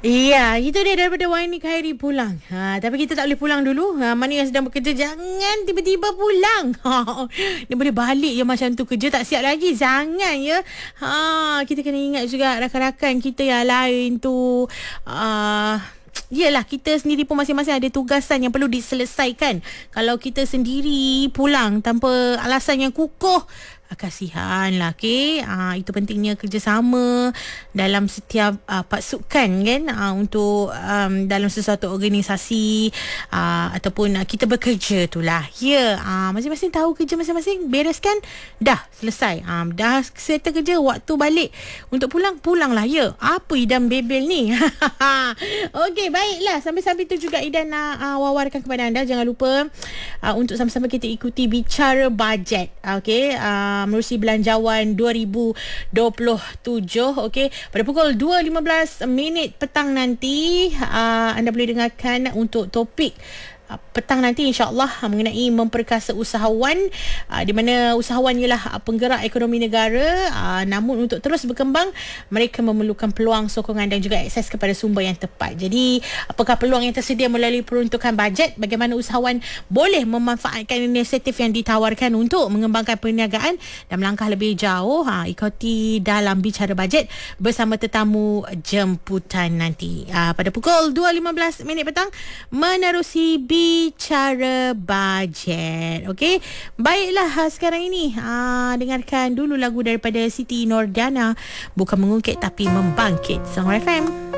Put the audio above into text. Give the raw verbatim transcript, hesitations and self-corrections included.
Iya, itu dia daripada Wani Khairi pulang. Ha, tapi kita tak boleh pulang dulu. Ha, mana yang sedang bekerja, jangan tiba-tiba pulang. Ha, dia boleh balik je macam tu, kerja tak siap lagi. Jangan ya. Ha, kita kena ingat juga rakan-rakan kita yang lain tu. Uh, Yelah, kita sendiri pun masing-masing ada tugasan yang perlu diselesaikan. Kalau kita sendiri pulang tanpa alasan yang kukuh, kasihan lah, okay? Uh, itu pentingnya kerjasama dalam setiap uh, pasukan kan, uh, untuk um, dalam sesuatu organisasi uh, ataupun uh, kita bekerja tu lah. Ya, yeah, uh, masing-masing tahu kerja masing-masing, bereskan, dah selesai. Uh, dah settle kerja, waktu balik untuk pulang, pulang lah ya. Apa idam bebel ni? Okey, baiklah. Sambil-sambil tu juga Idan nak uh, wawarkan kepada anda, jangan lupa uh, untuk sama-sama kita ikuti Bicara Bajet. Okey, uh, menerusi belanjawan dua ribu dua puluh tujuh. Okey, pada pukul dua lima belas minit petang nanti uh, anda boleh dengarkan untuk topik uh, petang nanti, insya-Allah, uh, mengenai memperkasa usahawan, uh, di mana usahawan ialah uh, penggerak ekonomi negara, uh, namun untuk terus berkembang mereka memerlukan peluang, sokongan dan juga akses kepada sumber yang tepat. Jadi apakah peluang yang tersedia melalui peruntukan bajet, bagaimana usahawan boleh memanfaatkan inisiatif yang ditawarkan untuk mengembangkan perniagaan dan melangkah lebih jauh, ha, ikuti dalam Bicara Bajet bersama tetamu jemputan nanti uh, pada pukul dua lima belas minit petang menerusi Bicara Bajet. Okey, baiklah, ha, sekarang ini ha, dengarkan dulu lagu daripada Siti Nordiana, Bukan Mengungkit Tapi Membangkit, Sonora F M.